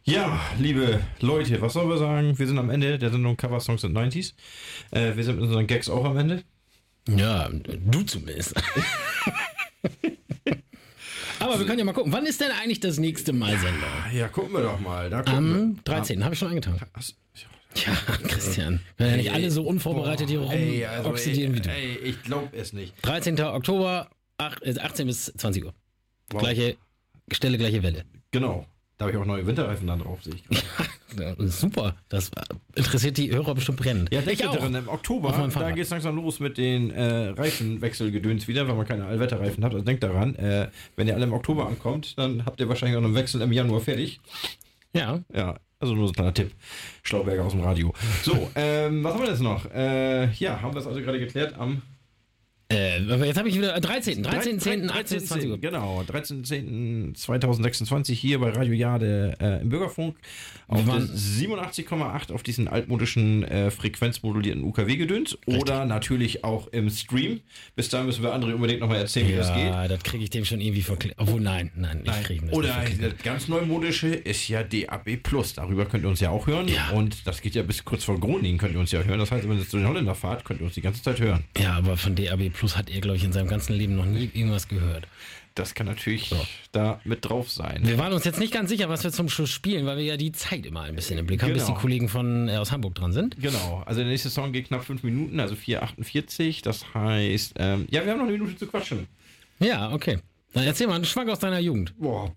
Ja, liebe Leute, was sollen wir sagen? Wir sind am Ende der Sendung Cover Songs and 90s. Wir sind mit unseren Gags auch am Ende. Ja, du zumindest. Aber wir können ja mal gucken. Wann ist denn eigentlich das nächste Mal Sendung? Ja, gucken wir doch mal. Am 13. Habe ich schon eingetragen. Ja, Christian. Wir ja nicht alle so unvorbereitet hier oxidieren wie du. Ich glaube es nicht. 13. Oktober, 18 bis 20 Uhr. Wow. Gleiche Stelle, gleiche Welle. Genau. Da habe ich auch neue Winterreifen dann drauf, sehe ich gerade. Ja, super. Das interessiert die Hörer bestimmt brennend. Ja, denkt drin, im Oktober, da geht es langsam los mit den Reifenwechselgedöns wieder, weil man keine Allwetterreifen hat. Also denkt daran, wenn ihr alle im Oktober ankommt, dann habt ihr wahrscheinlich auch einen Wechsel im Januar fertig. Ja. Ja, also nur so ein kleiner Tipp. Schlauberger aus dem Radio. So, was haben wir jetzt noch? Ja, haben wir das also gerade geklärt am... jetzt habe ich wieder 13.10. 18 bis 20 Uhr. Genau, 13.10.2026 hier bei Radio Jade im Bürgerfunk auf 87,8 auf diesen altmodischen frequenzmodulierten UKW-Gedöns oder natürlich auch im Stream. Bis dahin müssen wir André unbedingt nochmal erzählen, wie das geht. Ja, das kriege ich dem schon irgendwie verklickt. Obwohl, nein, ich kriege das oder nicht. Das ganz neumodische ist ja DAB+. Darüber könnt ihr uns ja auch hören. Ja. Und das geht ja bis kurz vor Groningen, könnt ihr uns ja hören. Das heißt, wenn ihr zu den Holländer fahrt, könnt ihr uns die ganze Zeit hören. Ja, aber von DAB Plus hat er, glaube ich, in seinem ganzen Leben noch nie irgendwas gehört. Das kann natürlich da mit drauf sein. Wir waren uns jetzt nicht ganz sicher, was wir zum Schluss spielen, weil wir ja die Zeit immer ein bisschen im Blick haben, bis die Kollegen aus Hamburg dran sind. Genau, also der nächste Song geht knapp 5 Minuten, also 4,48. Das heißt, ja, wir haben noch eine Minute zu quatschen. Ja, okay. Dann erzähl mal einen Schwank aus deiner Jugend. Boah.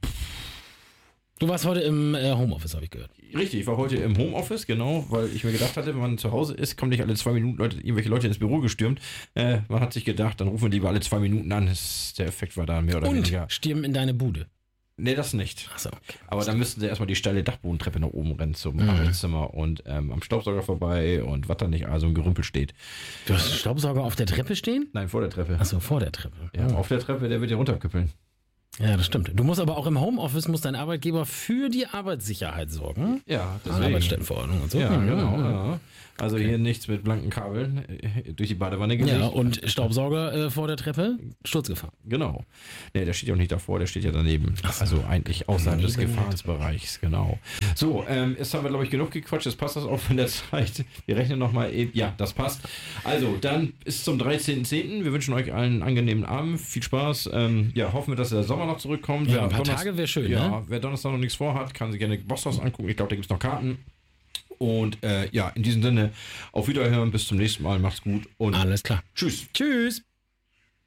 Du warst heute im Homeoffice, habe ich gehört. Richtig, ich war heute im Homeoffice, genau, weil ich mir gedacht hatte, wenn man zu Hause ist, kommen nicht alle 2 Minuten irgendwelche Leute ins Büro gestürmt. Man hat sich gedacht, dann rufen wir lieber alle 2 Minuten an. Der Effekt war da mehr oder weniger. Und stürmen in deine Bude. Nee, das nicht. Ach so, okay. Aber dann müssten sie erstmal die steile Dachbodentreppe nach oben rennen zum Arbeitszimmer und am Staubsauger vorbei und was da nicht also ein Gerümpel steht. Du hast einen Staubsauger auf der Treppe stehen? Nein, vor der Treppe. Ach so, vor der Treppe. Ja, auf der Treppe, der wird ja runterküppeln. Ja, das stimmt. Du musst aber auch im Homeoffice, muss dein Arbeitgeber für die Arbeitssicherheit sorgen. Ja, deswegen. Arbeitsstättenverordnung und so. Ja, genau. Ja. Also hier nichts mit blanken Kabeln durch die Badewanne gelegt. Ja, und Staubsauger vor der Treppe, Sturzgefahr. Genau. Nee, der steht ja auch nicht davor, der steht ja daneben. So. Also eigentlich außerhalb des Gefahrenbereichs, genau. So, jetzt haben wir, glaube ich, genug gequatscht. Jetzt passt das auch von der Zeit. Wir rechnen nochmal. Ja, das passt. Also, dann bis zum 13.10. Wir wünschen euch allen einen angenehmen Abend. Viel Spaß. Ja, hoffen wir, dass der Sommer noch zurückkommt. Ja, ein paar Tage wäre schön, ja, ne? Wer Donnerstag noch nichts vorhat, kann sich gerne Bosshaus angucken. Ich glaube, da gibt es noch Karten. Und ja, in diesem Sinne, auf Wiederhören, bis zum nächsten Mal, macht's gut und alles klar. Tschüss. Tschüss.